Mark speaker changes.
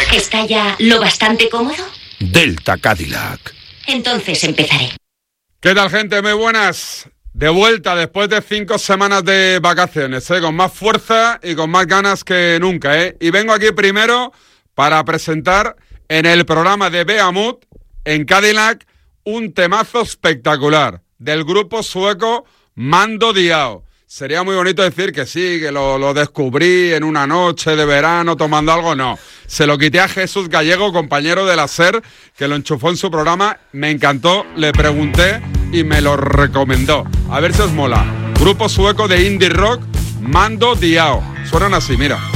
Speaker 1: ¿Está ya lo bastante cómodo?
Speaker 2: Delta Cadillac.
Speaker 1: Entonces empezaré.
Speaker 2: ¿Qué tal, gente? Muy buenas. De vuelta después de 5 semanas de vacaciones, con más fuerza y con más ganas que nunca, Y vengo aquí primero para presentar en el programa de Behemoth, en Cadillac, un temazo espectacular del grupo sueco Mando Diao. Sería muy bonito decir que sí, que lo descubrí en una noche de verano tomando algo. No, se lo quité a Jesús Gallego, compañero de la SER, que lo enchufó en su programa. Me encantó, le pregunté y me lo recomendó. A ver si os mola. Grupo sueco de indie rock, Mando Diao. Suenan así, mira.